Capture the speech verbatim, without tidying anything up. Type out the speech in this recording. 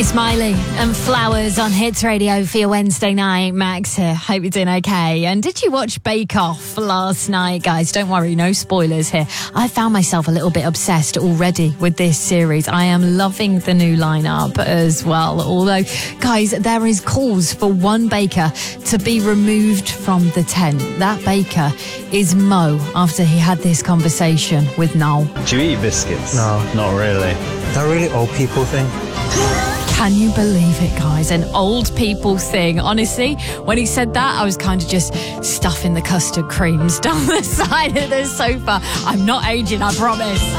Miley and Flowers on Hits Radio for your Wednesday night. Max here. Hope you're doing okay. And did you watch Bake Off last night, guys? Don't worry, no spoilers here. I found myself a little bit obsessed already with this series. I am loving the new lineup as well. Although, guys, there is calls for one baker to be removed from the tent. That baker is Mo, after he had this conversation with Noel. Do you eat biscuits? No. Not really. That really old people thing. Can you believe it, guys? An old people thing. Honestly, when he said that, I was kind of just stuffing the custard creams down the side of the sofa. I'm not aging, I promise.